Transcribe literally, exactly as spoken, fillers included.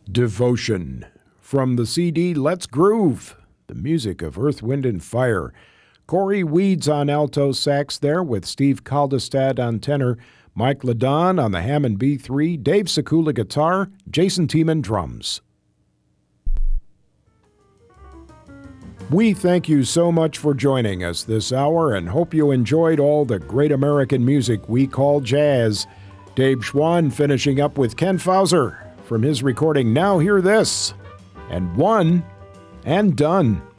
Devotion. From the C D Let's Groove, the music of Earth, Wind, and Fire. Corey Weeds on alto sax there with Steve Kaldestad on tenor, Mike Ladon on the Hammond B three, Dave Sekula guitar, Jason Tiemann drums. We thank you so much for joining us this hour and hope you enjoyed all the great American music we call jazz. Dave Schwann finishing up with Ken Fauser from his recording Now Hear This, and One and Done.